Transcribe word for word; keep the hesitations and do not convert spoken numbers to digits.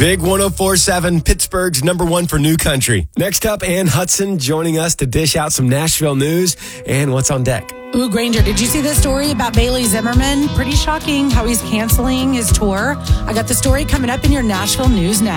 Big one oh four point seven, Pittsburgh's number one for new country. Next up, Ann Hudson joining us to dish out some Nashville news and what's on deck. Ooh, Granger, did you see this story about Bailey Zimmerman? Pretty shocking how he's canceling his tour. I got the story coming up in your Nashville news now.